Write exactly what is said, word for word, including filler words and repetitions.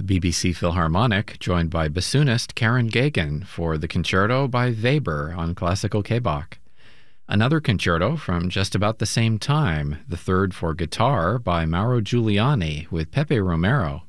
B B C Philharmonic, joined by bassoonist Karen Gagan for the concerto by Weber on classical K Bach. Another concerto from just about the same time, the third for guitar by Mauro Giuliani with Pepe Romero.